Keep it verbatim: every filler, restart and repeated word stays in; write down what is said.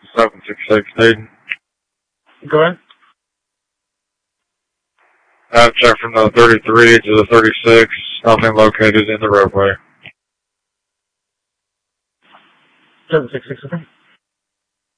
seven six six, Hayden. Go ahead. I've checked from the thirty-three to the thirty-six. Nothing located in the roadway. seven six six, okay.